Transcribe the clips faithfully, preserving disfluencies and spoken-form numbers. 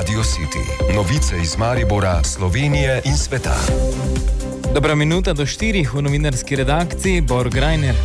Radio City. Novice iz Maribora, Slovenije in sveta. Dobra minuta do štirih v novinarski redakciji Bor Grajner.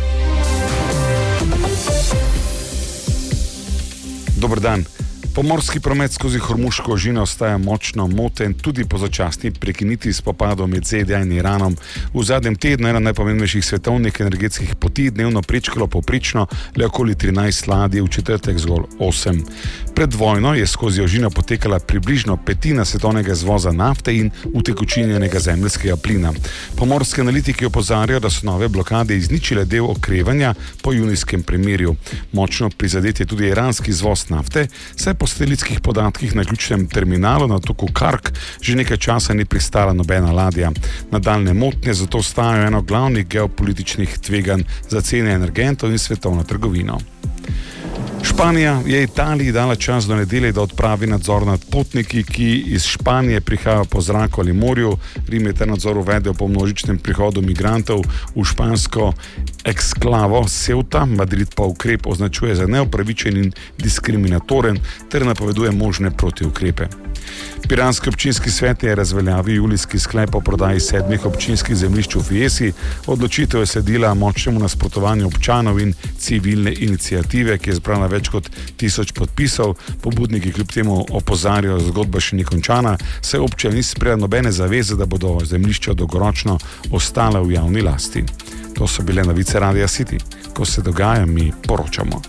Dober dan. Pomorski promet skozi Hormuško ožino ostaja močno moten tudi po začasni prekinitvi spopadov med Z D A in Iranom. V zadnjem tednu ena najpomembnejših svetovnih energetskih poti dnevno prečkalo povprečno le okoli trinajst ladij, v četrtek zgolj osem. Pred vojno je skozi ožino potekala približno petina svetovnega izvoza nafte in utekočinjenega zemeljskega plina. Pomorski analitiki opozarjajo, da so nove blokade izničile del okrevanja po junijskem premirju. Močno prizadet je tudi iranski izvoz nafte, saj po satelitskih podatkih na ključnem terminalu na otoku Kark že nekaj časa ni pristala nobena ladja. Nadaljne motnje zato ostajajo eno glavnih geopolitičnih tveganj za cene energentov in svetovno trgovino. Španija je Italiji dala čas do nedelje, da odpravi nadzor nad potniki, ki iz Španije prihajajo po zraku ali morju. Rim je ta nadzor uvedel po množičnem prihodu migrantov v špansko eksklavo Ceuta. Madrid pa ukrep označuje za neupravičen in diskriminatoren ter napoveduje možne protiukrepe. Piranski občinski svet je razveljavil julijski sklep o prodaji sedmih občinskih zemljišč v Fiesi. Odločitev je sledila močnemu nasprotovanju občanov in civilne iniciative, ki je zbrala več kot tisoč podpisov. Pobudniki kljub temu opozarjajo, da zgodba še ni končana, saj občina ni sprejela nobene zaveze, da bodo zemljišča dolgoročno ostala v javni lasti. To so bile novice Radia City. Ko se dogaja, mi poročamo.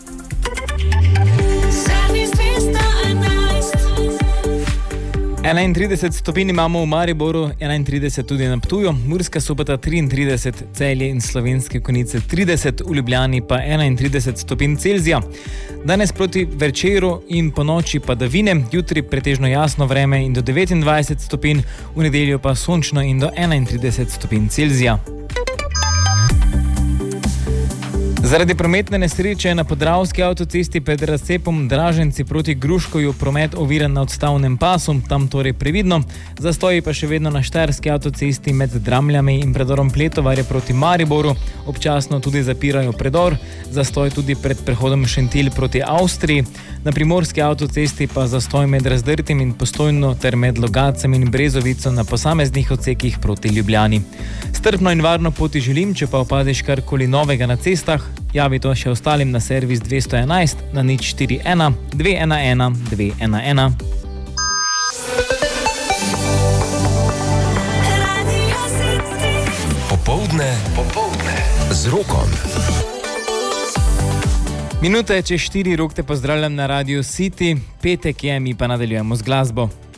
enaintrideset stopinj imamo v Mariboru, enaintrideset tudi na Ptuju, Murska Sobota triintrideset, Celje in Slovenske Konjice trideset, v Ljubljani pa enaintrideset stopinj Celzija. Danes proti večeru in po noči padavine, jutri pretežno jasno vreme in do devetindvajset stopinj, v nedeljo pa sončno in do enaintrideset stopinj Celzija. Zaradi prometne nesreče na Podravski avtocesti pred razcepom Draženci proti Gruškovju promet oviran na odstavnem pasu, tam torej previdno. Zastoji pa še vedno na Štajerski avtocesti med Dramljami in predorom Pletovarje proti Mariboru. Občasno tudi zapirajo predor, zastoj tudi pred prehodom Šentilj proti Avstriji. Na Primorski avtocesti pa zastoj med Razdrtim in Postojno ter med Logacem in Brezovico na posameznih odsekih proti Ljubljani. Strpno in varno poti želim, če pa opadiš karkoli novega na cestah, javi to še ostalim na servis dvesto enajst na nič štiri ena dve ena ena dve ena ena. Popoldne, popoldne z Rokom. Minuta je čez štiri, Rok te pozdravljam na Radio City. Petek je, mi pa nadaljujemo z glasbo.